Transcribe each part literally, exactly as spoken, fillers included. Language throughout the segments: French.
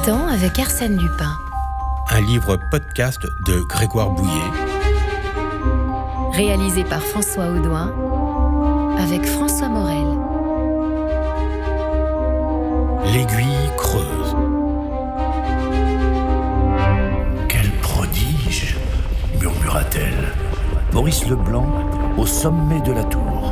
temps avec Arsène Lupin. Un livre podcast de Grégoire Bouillet. Réalisé par François Audouin avec François Morel. L'aiguille creuse. Quel prodige, murmura-t-elle. Maurice Leblanc, au sommet de la tour.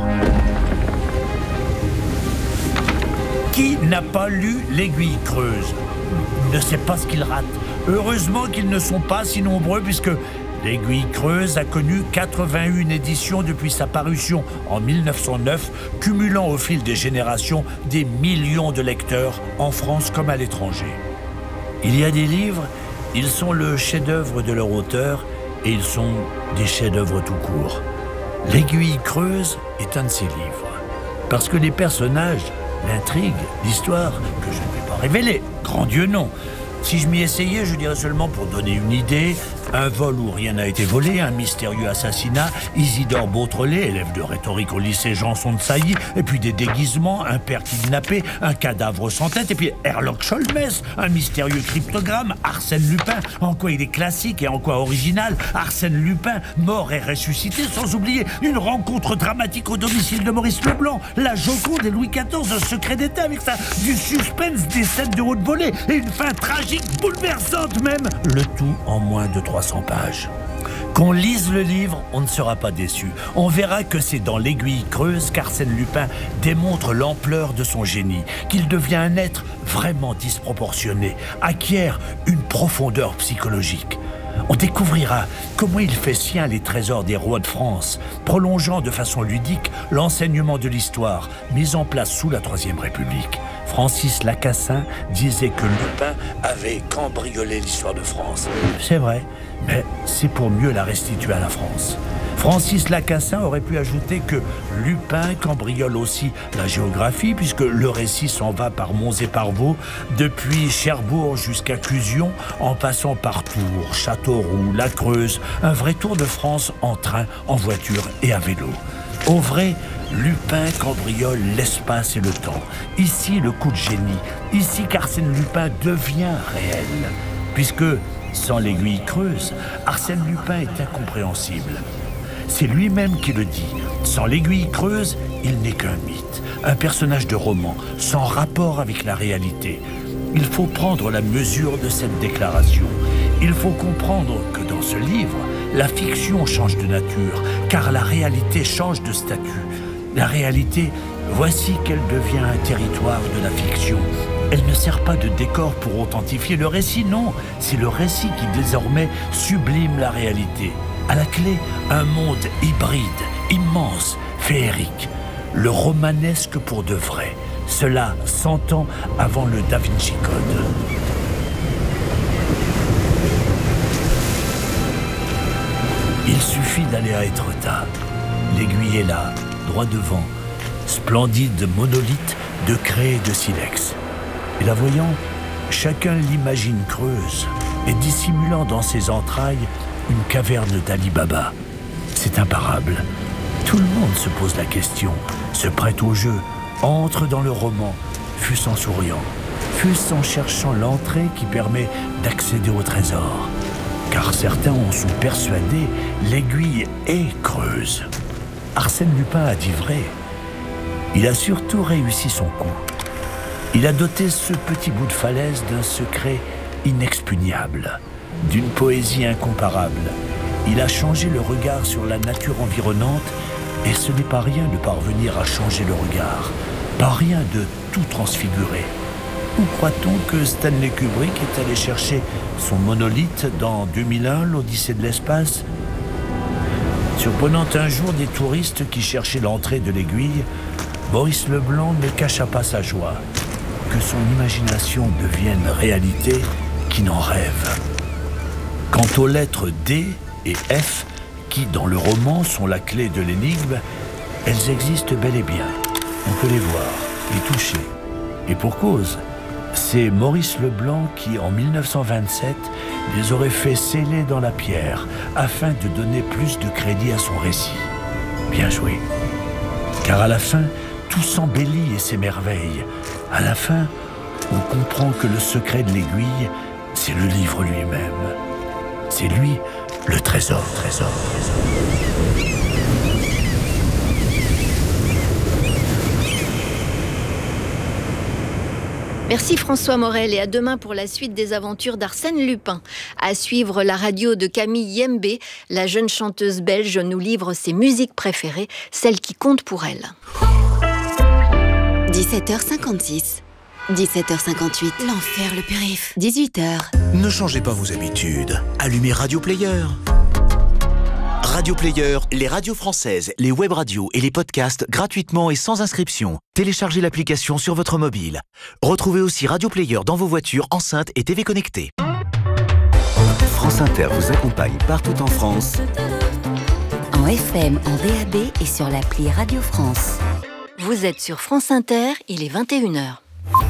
Qui n'a pas lu L'Aiguille creuse ne sait pas ce qu'il rate. Heureusement qu'ils ne sont pas si nombreux, puisque L'Aiguille creuse a connu quatre-vingt-une éditions depuis sa parution en mille neuf cent neuf, cumulant au fil des générations des millions de lecteurs en France comme à l'étranger. Il y a des livres, ils sont le chef-d'œuvre de leur auteur et ils sont des chefs-d'œuvre tout court. L'Aiguille creuse est un de ces livres, parce que les personnages, l'intrigue, l'histoire, que je ne vais pas révéler, grand Dieu non. Si je m'y essayais, je dirais seulement pour donner une idée, un vol où rien n'a été volé, un mystérieux assassinat, Isidore Beautrelet, élève de rhétorique au lycée Janson de Sailly, et puis des déguisements, un père kidnappé, un cadavre sans tête, et puis Herlock Sholmès, un mystérieux cryptogramme, Arsène Lupin, en quoi il est classique et en quoi original, Arsène Lupin, mort et ressuscité, sans oublier une rencontre dramatique au domicile de Maurice Leblanc, la Joconde et Louis quatorze, un secret d'État avec ça, du suspense, des scènes de haute volée, et une fin tragique, bouleversante même, le tout en moins de trois cents pages. Qu'on lise le livre, on ne sera pas déçu. On verra que c'est dans L'Aiguille creuse qu'Arsène Lupin démontre l'ampleur de son génie, qu'il devient un être vraiment disproportionné, acquiert une profondeur psychologique. On découvrira comment il fait sien les trésors des rois de France, prolongeant de façon ludique l'enseignement de l'histoire mis en place sous la Troisième République. Francis Lacassin disait que Lupin avait cambriolé l'histoire de France. C'est vrai, mais c'est pour mieux la restituer à la France. Francis Lacassin aurait pu ajouter que Lupin cambriole aussi la géographie, puisque le récit s'en va par monts et par vaux, depuis Cherbourg jusqu'à Clusion, en passant par Tours, Châteauroux, la Creuse, un vrai tour de France en train, en voiture et à vélo. Au vrai, Lupin cambriole l'espace et le temps. Ici, le coup de génie. Ici qu'Arsène Lupin devient réel. Puisque, sans l'Aiguille creuse, Arsène Lupin est incompréhensible. C'est lui-même qui le dit. Sans l'Aiguille creuse, il n'est qu'un mythe, un personnage de roman, sans rapport avec la réalité. Il faut prendre la mesure de cette déclaration. Il faut comprendre que dans ce livre, la fiction change de nature, car la réalité change de statut. La réalité, voici qu'elle devient un territoire de la fiction. Elle ne sert pas de décor pour authentifier le récit, non. C'est le récit qui désormais sublime la réalité. À la clé, un monde hybride, immense, féerique. Le romanesque pour de vrai. Cela cent ans avant le Da Vinci Code. Il suffit d'aller à Étretat. L'aiguille est là, droit devant. Splendide monolithe de craie et de silex. Et la voyant, chacun l'imagine creuse et dissimulant dans ses entrailles une caverne d'Ali Baba. C'est imparable. Tout le monde se pose la question, se prête au jeu, entre dans le roman, fût-ce en souriant, fût-ce en cherchant l'entrée qui permet d'accéder au trésor. Car certains en sont persuadés, l'aiguille est creuse. Arsène Lupin a dit vrai. Il a surtout réussi son coup. Il a doté ce petit bout de falaise d'un secret inexpugnable, d'une poésie incomparable. Il a changé le regard sur la nature environnante, et ce n'est pas rien de parvenir à changer le regard, pas rien de tout transfigurer. Où croit-on que Stanley Kubrick est allé chercher son monolithe dans deux mille un, l'Odyssée de l'espace ? Surprenant un jour des touristes qui cherchaient l'entrée de l'aiguille, Maurice Leblanc ne cacha pas sa joie, que son imagination devienne réalité, qui n'en rêve. Quant aux lettres D et F, qui dans le roman sont la clé de l'énigme, elles existent bel et bien. On peut les voir, les toucher. Et pour cause, c'est Maurice Leblanc qui, en mille neuf cent vingt-sept, les aurait fait sceller dans la pierre, afin de donner plus de crédit à son récit. Bien joué. Car à la fin, tout s'embellit et s'émerveille. À la fin, on comprend que le secret de l'aiguille, c'est le livre lui-même. C'est lui, le trésor, trésor, trésor. Merci François Morel et à demain pour la suite des aventures d'Arsène Lupin. À suivre la radio de Camille Yembe, la jeune chanteuse belge nous livre ses musiques préférées, celles qui comptent pour elle. dix-sept heures cinquante-six, dix-sept heures cinquante-huit, l'enfer le périph', dix-huit heures. Ne changez pas vos habitudes, allumez Radio Player. Radio Player, les radios françaises, les web radios et les podcasts gratuitement et sans inscription. Téléchargez l'application sur votre mobile. Retrouvez aussi Radio Player dans vos voitures, enceintes et T V connectées. France Inter vous accompagne partout en France. En F M, en D A B et sur l'appli Radio France. Vous êtes sur France Inter, il est vingt et une heures.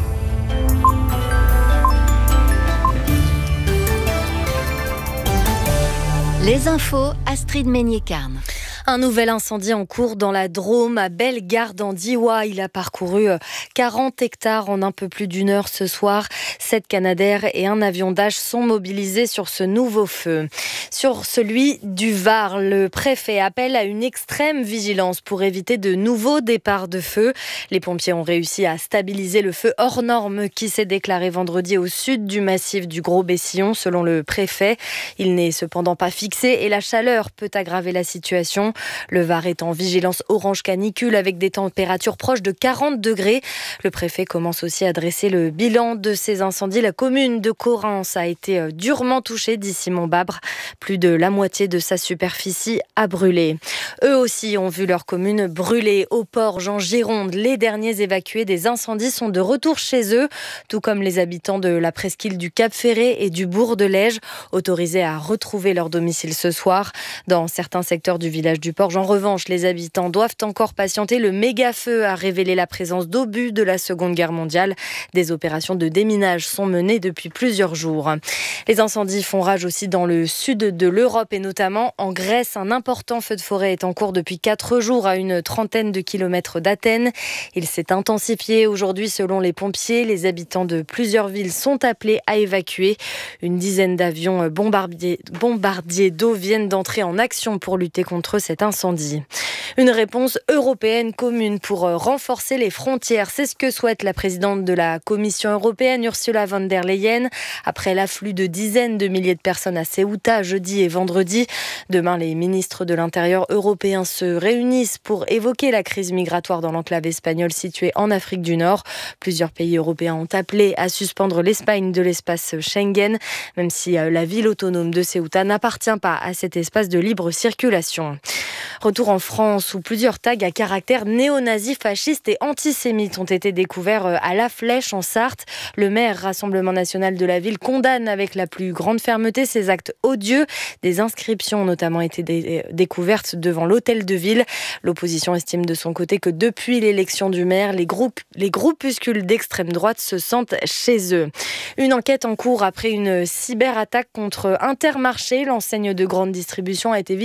Les infos, Astrid Meignet-Carne. Un nouvel incendie en cours dans la Drôme, à Bellegarde en Diois. Il a parcouru quarante hectares en un peu plus d'une heure ce soir. Sept Canadair et un avion Dash sont mobilisés sur ce nouveau feu. Sur celui du Var, le préfet appelle à une extrême vigilance pour éviter de nouveaux départs de feu. Les pompiers ont réussi à stabiliser le feu hors norme qui s'est déclaré vendredi au sud du massif du Gros-Bessillon, selon le préfet. Il n'est cependant pas fixé et la chaleur peut aggraver la situation. Le Var est en vigilance orange canicule avec des températures proches de quarante degrés. Le préfet commence aussi à dresser le bilan de ces incendies. La commune de Correns a été durement touchée, dit Simon Babre. Plus de la moitié de sa superficie a brûlé. Eux aussi ont vu leur commune brûler. Au Porge, en Gironde, les derniers évacués des incendies sont de retour chez eux, tout comme les habitants de la presqu'île du Cap-Ferré et du bourg de Lège, autorisés à retrouver leur domicile ce soir. Dans certains secteurs du village du Porge, en revanche, les habitants doivent encore patienter. Le méga-feu a révélé la présence d'obus de la Seconde Guerre mondiale. Des opérations de déminage sont menées depuis plusieurs jours. Les incendies font rage aussi dans le sud de l'Europe et notamment en Grèce. Un important feu de forêt est en cours depuis quatre jours à une trentaine de kilomètres d'Athènes. Il s'est intensifié aujourd'hui selon les pompiers. Les habitants de plusieurs villes sont appelés à évacuer. Une dizaine d'avions bombardiers, bombardiers d'eau viennent d'entrer en action pour lutter contre cet incendie. Une réponse européenne commune pour renforcer les frontières. C'est ce que souhaite la présidente de la Commission européenne, Ursula von der Leyen, après l'afflux de dizaines de milliers de personnes à Ceuta jeudi et vendredi. Demain, les ministres de l'Intérieur européens se réunissent pour évoquer la crise migratoire dans l'enclave espagnole située en Afrique du Nord. Plusieurs pays européens ont appelé à suspendre l'Espagne de l'espace Schengen, même si la ville autonome de Ceuta n'appartient pas à cet espace de libre circulation. Retour en France où plusieurs tags à caractère néo-nazi, fasciste et antisémite ont été découverts à La Flèche en Sarthe. Le maire Rassemblement national de la ville condamne avec la plus grande fermeté ces actes odieux. Des inscriptions ont notamment été dé- découvertes devant l'hôtel de ville. L'opposition estime de son côté que depuis l'élection du maire, les, groupes, les groupuscules d'extrême droite se sentent chez eux. Une enquête en cours après une cyberattaque contre Intermarché. L'enseigne de grande distribution a été victime